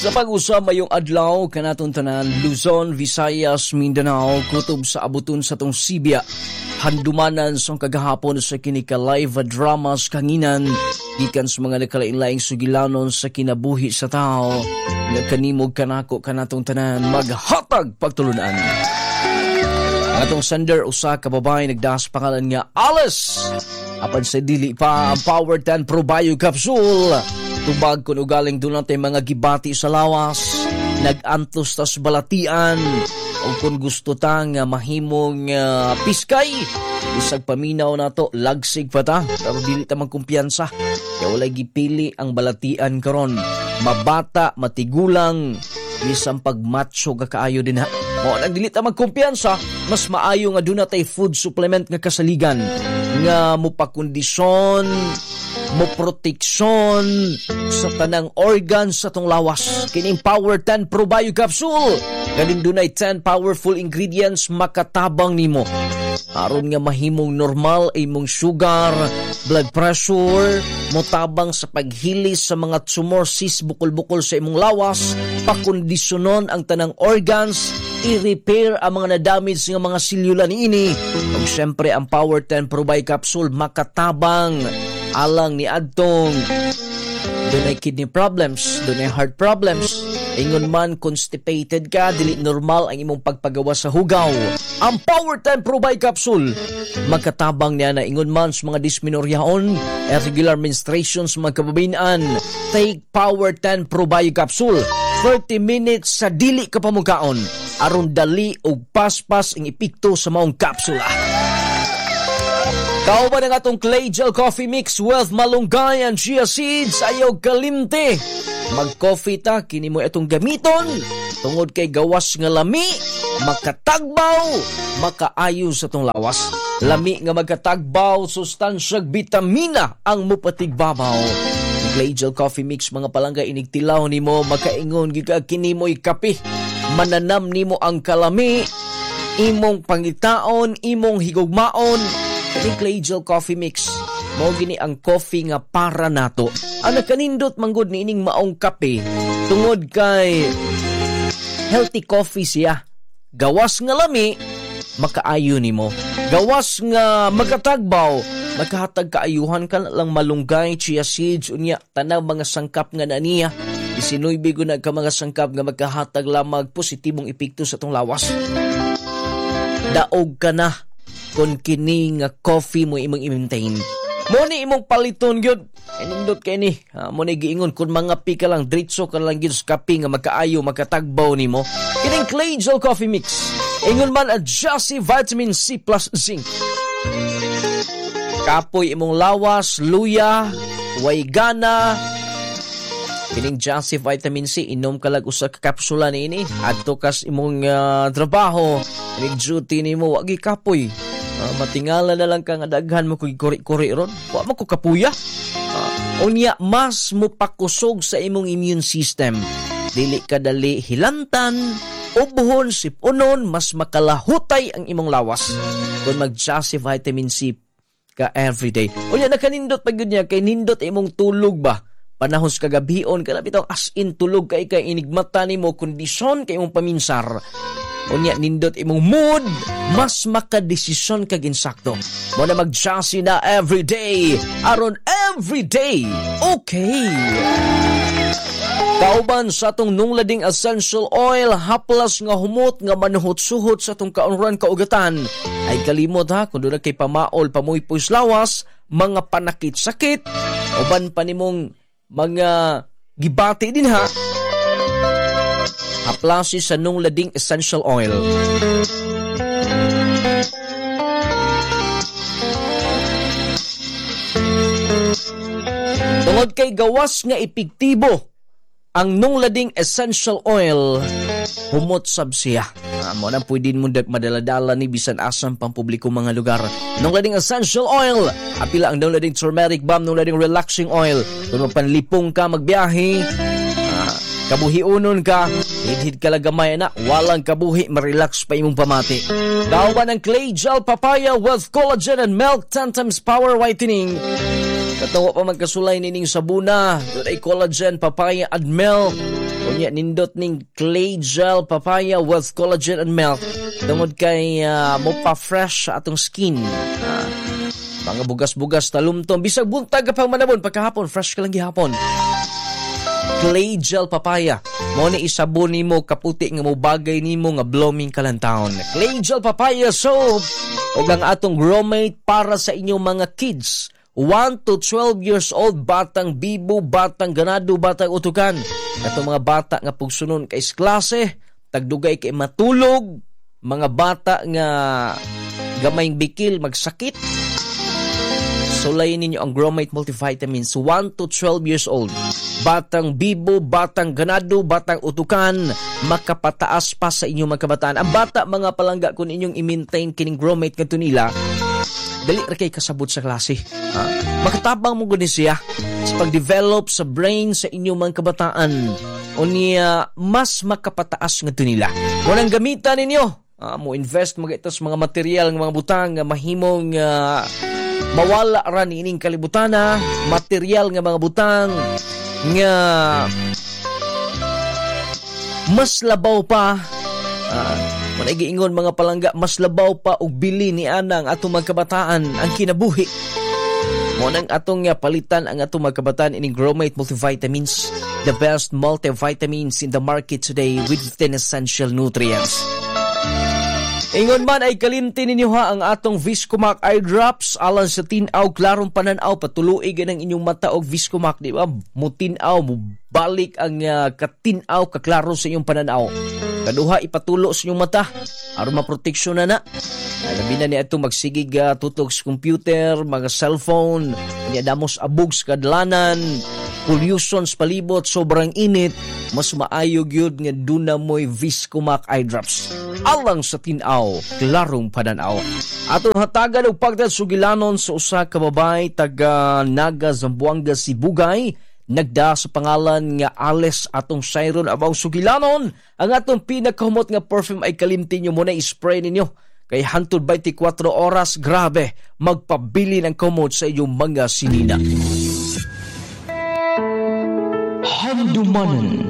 Sa pag-usab mayong adlaw kanaton tanan Luzon, Visayas, Mindanao kutob sa abuton sa tong Sibya. Handumanan sa kagahapon sa kini ka live dramas kanginan gikan sa mga nakalain-laing sugilanon sa kinabuhi sa tao nga kanimog kanako kanatong tanan maghatag pagtulunan. Atong sender usa ka babae nagdas pangalan nga Alice. Apan sa dili pa ang Power 10 Pro Bio Capsule. Tubag kung ugaling doon natin mga gibati sa lawas, nag-antos tas balatian, o kung gusto ta nga mahimong piskay, isag paminaw na to, lagsig pa ta, pero dili ta magkumpiyansa. Kaya walay gipili ang balatian karon, mabata, matigulang, isang pagmacho ka kaayo din ha. O nang dili ta magkumpiyansa, mas maayo nga doon natin food supplement nga kasaligan, nga mupakondisyon, mo proteksyon sa tanang organ sa tong lawas. Kining Power 10 Pro Bio Capsule galing dunay 10 powerful ingredients makatabang nimo aron nga mahimong normal imong sugar, blood pressure, motabang sa paghilis sa mga tumor, cyst, bukol-bukol sa imong lawas, pakondisyonon ang tanang organs, i-repair ang mga na-damage nga mga selula niini. Ug syempre ang Power 10 Pro Bio Capsule makatabang alang ni adtong dunay kidney problems, dunay heart problems, ingon man constipated ka, dili normal ang imong pagpagawa sa hugaw. Ang Power 10 Pro Bio Capsule magkatabang niya na ingon man sa mga dysmenorrheaon, irregular menstruations, mga kababayan, take Power 10 Pro Bio Capsule 30 minutes sa dili ka pamukaon aron dali og paspas ang epekto sa maong kapsula. Kauban ang atong Clay Gel Coffee Mix with malunggay and chia seeds, ayaw kalimte. Mag-coffee ta, kini mo itong gamiton, tungod kay gawas nga lami, makatagbaw, makaayo sa tong lawas. Lami nga magkatagbaw, sustansyag bitamina ang mupatigbabaw. Clay Gel Coffee Mix, mga palangga inigtilaw nimo, makaingon giga kini mo'y kape. Mananam nimo ang kalami, imong pangitaon, imong higugmaon. Kini Clay Gel Coffee Mix, mao gini ang coffee nga para nato. Ang nakanindot manggod ni ining maong kape, tungod kay healthy coffee siya. Gawas nga lami, makaayo nimo. Gawas nga magkatagbaw, magkahatag kaayuhan ka lang malunggay, chia seeds, unya, tanang mga sangkap nga naniya. Isinuybi ko na ka mga sangkap nga magkahatag lamang positibong epekto sa tong lawas. Daog ka na kung kini nga coffee mo imong i-maintain. Mo ni imong paliton gyud. Kanindot kay ni. Mo ni giingon kung mga pika lang dritso ka lang gyud sa kape nga magkaayo magkatagbaw nimo. Kining Clay Gel Coffee Mix. Ingon man adjust vitamin C plus zinc. Kapoy imong lawas, luya, way gana. Kining Jassy Vitamin C, inom ka lang usa ka kapsula niini. Adto kas imong trabaho, kining duty nimo wagi kapoy. Matingala na lang ka nga daghan mo kung kuri-kuri ron. Wa mo ko kapuya. Unya, mas mupakusog sa imong immune system. Dili ka dali hilantan, ubuhon, sipunon, mas makalahutay ang imong lawas. Kung mag-Jassy Vitamin C ka everyday. Unya, nakanindot pag yun niya, kay nindot imong tulog ba? Panahon sa kagabion, kalapit as in tulog kay inigmata ni mo, kondisyon kay imong paminsar. Unya nindot imong mood, mas makadesisyon kag insakto. Mo na mag-Jassy na everyday, aron everyday, okay. Kauban sa atong nunglading essential oil, haplas nga humot nga manuhot-suhot sa atong kaunran kaugatan. Ay kalimot ha, kung doon kay pamaol, pamuypoy lawas, mga panakit-sakit, uban pa nimong mga gibati din ha. Haplasi sa nunglading essential oil. Tungod kay gawas nga epektibo ang nunglading essential oil, humot sab siya. Mo na pwede mo madala-dala ni bisan asang pampubliko mga lugar. Nunglading essential oil, apila ang nunglading turmeric balm, nunglading relaxing oil. Kung panlipong ka magbiyahe, kabuhiunon ka, hidhid ka lang gamay na, walang kabuhi, marelax pa imong pamati. Kauban ng Clay Gel Papaya with collagen and milk 10 times power whitening. Katawa pa magkasulay nining sabuna, doon ay collagen, papaya, and milk. Unya nindot ning clay gel papaya with collagen and milk. Tungod kay mo pa fresh sa atong skin. Mga bugas-bugas talumtom bisag buntag ka pang manabon pagkahapon fresh ka lang gihapon. Clay gel papaya. Mo ni isabon nimo kaputi nga mo bagay nimo nga blooming kalantawon. Clay gel papaya soap ug ang atong Gromate para sa inyong mga kids. 1 to 12 years old, batang bibo, batang ganado, batang utukan. Katong mga bata nga pugsunon kay klase, tagdugay kay matulog, mga bata nga gamayng bikil magsakit. Sulayin ninyo ang Gromate multivitamins 1 to 12 years old. Batang bibo, batang ganado, batang utukan, makapataas pa sa inyong mga kabataan. Ang bata mga palangga kung inyong i-maintain kining Gromate nga tunila, dali ra kay kasabot sa klase. Makatabang mo guni siya sa pag-develop sa brain sa inyong mga kabataan. Unya mas makapataas nga tunila. Walang gamitan ninyo. Mo invest mga ito sa mga material ng mga butang nga mahimong mawala ra niining kalibutana, material nga mga butang nga mas labaw pa giingon mga palangga, mas labaw pa og bili ni anang atong mga kabataan ang kinabuhi. Mo nang atong palitan ang atong mga kabataan ining Gromate multivitamins, the best multivitamins in the market today with 10 essential nutrients. Ingon man ay kalimti ninyo ha ang atong Viscomac eye drops alang sa tinaw klarong pananaw, patuloy ganang inyong mata og Viscomac, di ba? Mutinaw mo balik ang katinaw kaklaro sa inyong pananaw. Kaduha ipatulo sa inyong mata aron maproteksyon na. Labi na ni atong magsigig tutok sa computer, mga cellphone, ni damos abog sa kadlanan, pollution sa palibot, sobrang init, mas maayo gyud nga duna moy Viscomac eye drops. Alang sa tinaw, klarong pananaw. Atong hatagan og pagsugilanon sa usa ka babay taga Naga, Zamboanga, Sibugay. Nagda sa pangalan nga Alice atong sayron abaw sugilanon. Ang atong pinakahumot nga perfume ay kalimti nyo muna i-spray ninyo. Kay hantod 24 oras, grabe, magpabili ng kumot sa inyong mga sinina. Handumanan